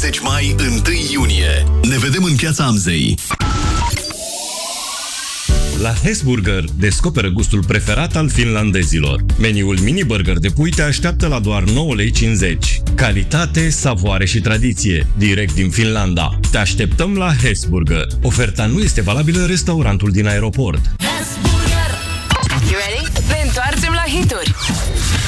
30 mai, 1 iunie. Ne vedem în Piața Amzei. La Hesburger descoperă gustul preferat al finlandezilor. Meniul mini-burger de pui te așteaptă la doar 9,50 lei. Calitate, savoare și tradiție, direct din Finlanda. Te așteptăm la Hesburger. Oferta nu este valabilă în restaurantul din aeroport. You ready? Ne întoarcem la hituri.